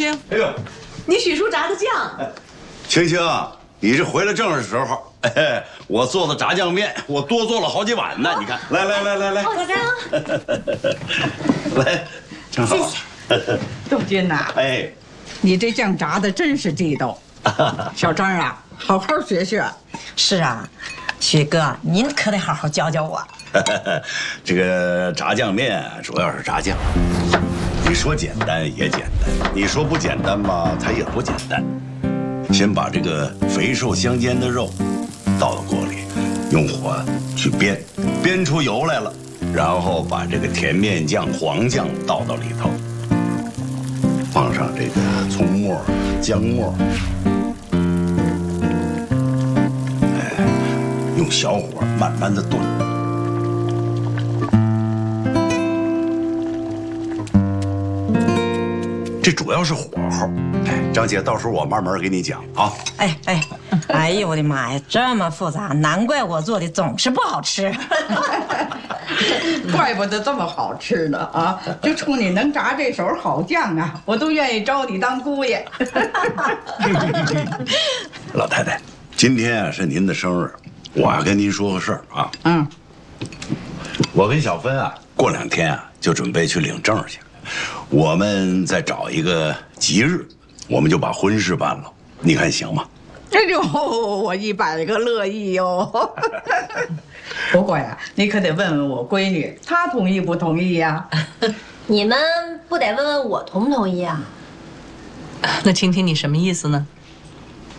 星， 哎呦， 你许叔炸的酱。 青青，你这回来正是时候。哎，我做的炸酱面，我多做了好几碗呢。你看，来， 来， 正好。 杜军呐， 哎， 你这酱炸的真是地道。小张啊，好好学学。 是啊，许哥，您可得好好教教我。 这个炸酱面主要是炸酱，你说简单也简单，你说不简单吧，它也不简单。先把这个肥瘦相间的肉倒到锅里，用火去煸出油来了，然后把这个甜面酱、黄酱倒到里头，放上这个葱末、姜末，哎，用小火慢慢的炖。这主要是火候，哎，张姐，到时候我慢慢给你讲啊。 哎呦我的妈呀，这么复杂，难怪我做的总是不好吃。 怪不得这么好吃呢啊！就冲你能炸这手好酱啊，我都愿意招你当姑爷。 老太太，今天啊是您的生日，我要跟您说个事儿啊。 嗯， 我跟小芬啊，过2天啊就准备去领证去，我们再找一个吉日，我们就把婚事办了，你看行吗？ 哎呦，我100个乐意哟。不过呀，你可得问问我闺女，她同意不同意呀？ 你们不得问问我同不同意啊？ 那青青你什么意思呢？